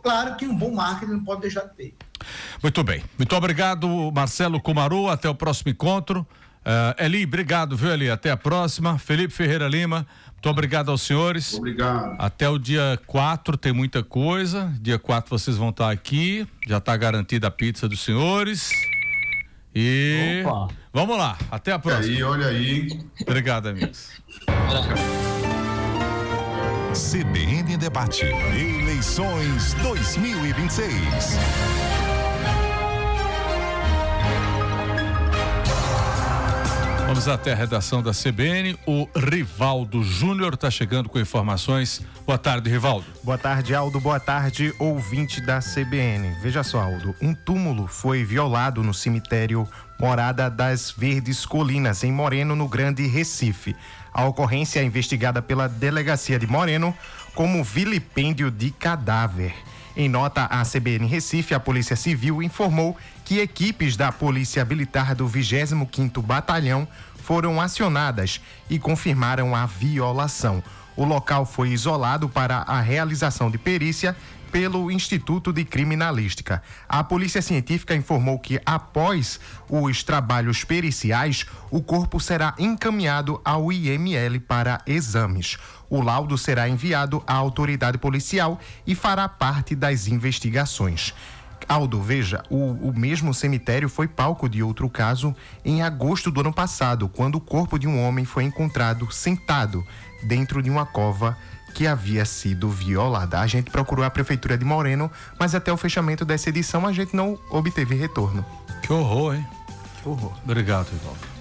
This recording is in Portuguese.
Claro que um bom marketing não pode deixar de ter. Muito bem. Muito obrigado, Marcelo Kumaru. Até o próximo encontro. Eli, obrigado, viu, Eli? Até a próxima. Felipe Ferreira Lima, muito obrigado aos senhores. Obrigado. Até o dia 4 tem muita coisa. Dia 4 vocês vão estar aqui. Já está garantida a pizza dos senhores. E Opa. Vamos lá. Até a próxima. Olha aí. Obrigado, amigos. CBN Debate. Eleições 2026. Vamos até a redação da CBN. O Rivaldo Júnior está chegando com informações. Boa tarde, Rivaldo. Boa tarde, Aldo. Boa tarde, ouvinte da CBN. Veja só, Aldo. Um túmulo foi violado no cemitério Morada das Verdes Colinas, em Moreno, no Grande Recife. A ocorrência é investigada pela Delegacia de Moreno como vilipêndio de cadáver. Em nota à CBN Recife, a Polícia Civil informou que equipes da Polícia Militar do 25º Batalhão foram acionadas e confirmaram a violação. O local foi isolado para a realização de perícia pelo Instituto de Criminalística. A Polícia Científica informou que, após os trabalhos periciais, o corpo será encaminhado ao IML para exames. O laudo será enviado à autoridade policial e fará parte das investigações. Aldo, veja, o mesmo cemitério foi palco de outro caso em agosto do ano passado, quando o corpo de um homem foi encontrado sentado dentro de uma cova que havia sido violada. A gente procurou a Prefeitura de Moreno, mas até o fechamento dessa edição a gente não obteve retorno. Que horror, hein? Que horror. Obrigado, Rivaldo.